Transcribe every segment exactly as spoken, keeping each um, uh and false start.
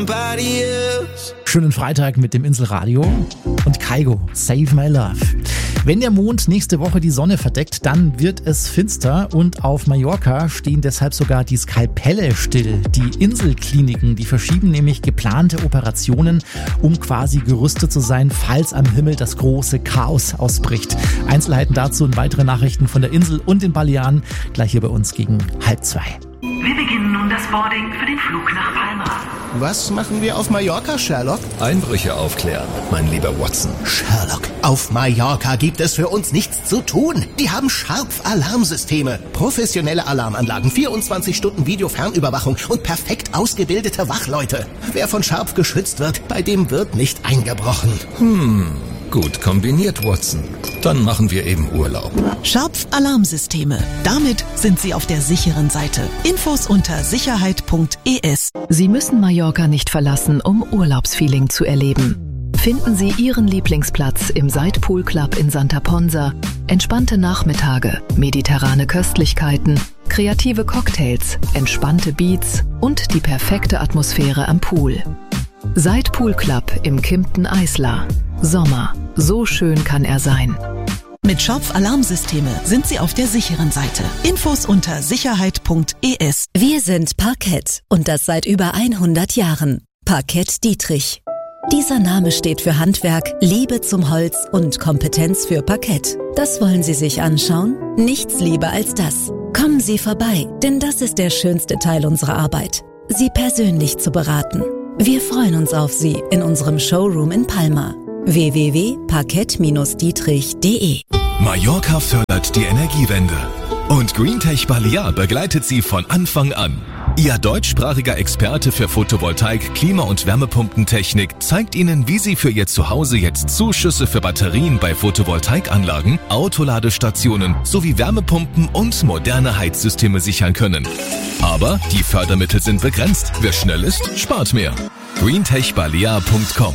Schönen Freitag mit dem Inselradio und Kygo, Save My Love. Wenn der Mond nächste Woche die Sonne verdeckt, dann wird es finster und auf Mallorca stehen deshalb sogar die Skalpelle still. Die Inselkliniken, die verschieben nämlich geplante Operationen, um quasi gerüstet zu sein, falls am Himmel das große Chaos ausbricht. Einzelheiten dazu und weitere Nachrichten von der Insel und den Balearen gleich hier bei uns gegen halb zwei. Wir beginnen nun das Boarding für den Flug nach Palma. Was machen wir auf Mallorca, Sherlock? Einbrüche aufklären, mein lieber Watson. Sherlock, auf Mallorca gibt es für uns nichts zu tun. Die haben Sharp-Alarmsysteme, professionelle Alarmanlagen, vierundzwanzig Stunden Videofernüberwachung und perfekt ausgebildete Wachleute. Wer von Sharp geschützt wird, bei dem wird nicht eingebrochen. Hm, gut kombiniert, Watson. Dann machen wir eben Urlaub. Sharp-Alarmsysteme. Damit sind Sie auf der sicheren Seite. Infos unter sicherheit punkt e s. Sie müssen Mallorca nicht verlassen, um Urlaubsfeeling zu erleben. Finden Sie Ihren Lieblingsplatz im Side Pool Club in Santa Ponsa. Entspannte Nachmittage, mediterrane Köstlichkeiten, kreative Cocktails, entspannte Beats und die perfekte Atmosphäre am Pool. Side Pool Club im Kimpton Isla. Sommer. So schön kann er sein. Mit Sharp-Alarmsysteme sind Sie auf der sicheren Seite. Infos unter sicherheit punkt e s. Wir sind Parkett und das seit über hundert Jahren. Parkett Dietrich. Dieser Name steht für Handwerk, Liebe zum Holz und Kompetenz für Parkett. Das wollen Sie sich anschauen? Nichts lieber als das. Kommen Sie vorbei, denn das ist der schönste Teil unserer Arbeit. Sie persönlich zu beraten. Wir freuen uns auf Sie in unserem Showroom in Palma. w w w punkt parkett dietrich punkt de. Mallorca fördert die Energiewende und GreenTech Balear begleitet Sie von Anfang an. Ihr deutschsprachiger Experte für Photovoltaik, Klima- und Wärmepumpentechnik zeigt Ihnen, wie Sie für Ihr Zuhause jetzt Zuschüsse für Batterien bei Photovoltaikanlagen, Autoladestationen sowie Wärmepumpen und moderne Heizsysteme sichern können. Aber die Fördermittel sind begrenzt. Wer schnell ist, spart mehr. greentech balear punkt com.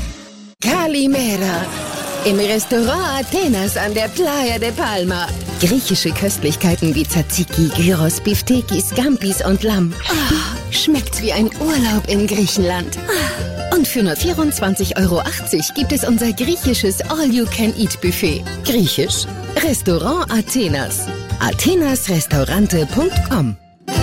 Kalimera. Im Restaurant Athenas an der Playa de Palma. Griechische Köstlichkeiten wie Tzatziki, Gyros, Biftekis, Scampis und Lamm. Oh, schmeckt wie ein Urlaub in Griechenland. Und für nur vierundzwanzig Euro achtzig gibt es unser griechisches All-You-Can-Eat-Buffet. Griechisch? Restaurant Athenas. athenasrestaurante punkt com.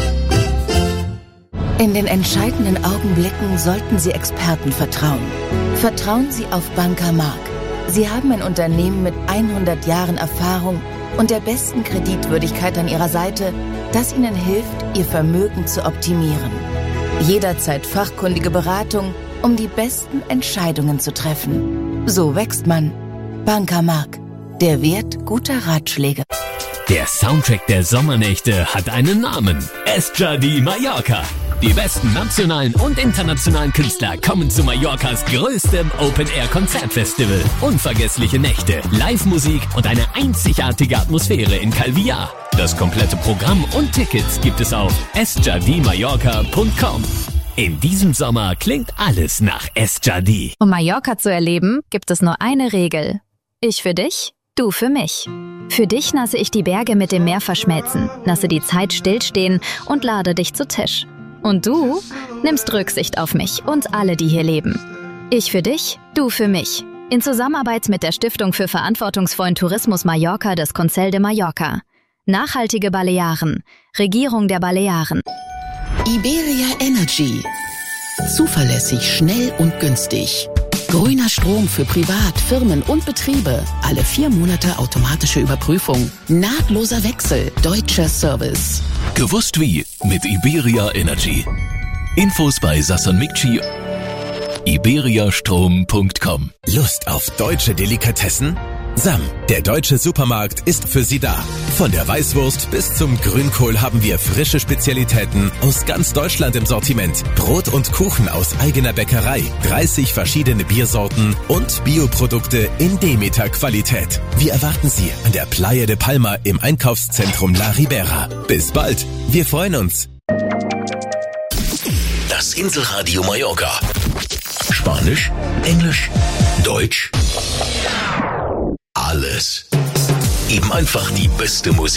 In den entscheidenden Augenblicken sollten Sie Experten vertrauen. Vertrauen Sie auf Banker Mark. Sie haben ein Unternehmen mit hundert Jahren Erfahrung und der besten Kreditwürdigkeit an Ihrer Seite, das Ihnen hilft, Ihr Vermögen zu optimieren. Jederzeit fachkundige Beratung, um die besten Entscheidungen zu treffen. So wächst man. Banker Mark. Der Wert guter Ratschläge. Der Soundtrack der Sommernächte hat einen Namen. Esjadi Mallorca. Die besten nationalen und internationalen Künstler kommen zu Mallorcas größtem Open-Air-Konzertfestival. Unvergessliche Nächte, Live-Musik und eine einzigartige Atmosphäre in Calvillar. Das komplette Programm und Tickets gibt es auf esjadi mallorca punkt com. In diesem Sommer klingt alles nach Esjadi. Um Mallorca zu erleben, gibt es nur eine Regel. Ich für dich, du für mich. Für dich lasse ich die Berge mit dem Meer verschmelzen, lasse die Zeit stillstehen und lade dich zu Tisch. Und du nimmst Rücksicht auf mich und alle, die hier leben. Ich für dich, du für mich. In Zusammenarbeit mit der Stiftung für verantwortungsvollen Tourismus Mallorca des Consell de Mallorca. Nachhaltige Balearen. Regierung der Balearen. Iberia Energy. Zuverlässig, schnell und günstig. Grüner Strom für Privat, Firmen und Betriebe. Alle vier Monate automatische Überprüfung. Nahtloser Wechsel. Deutscher Service. Gewusst wie mit Iberia Energy. Infos bei Sasson Mikci. iberiastrom punkt com. Lust auf deutsche Delikatessen? Sam, der deutsche Supermarkt, ist für Sie da. Von der Weißwurst bis zum Grünkohl haben wir frische Spezialitäten aus ganz Deutschland im Sortiment. Brot und Kuchen aus eigener Bäckerei, dreißig verschiedene Biersorten und Bioprodukte in Demeter-Qualität. Wir erwarten Sie an der Playa de Palma im Einkaufszentrum La Ribera. Bis bald, wir freuen uns. Das Inselradio Mallorca. Spanisch, Englisch, Deutsch. Alles. Eben einfach die beste Musik.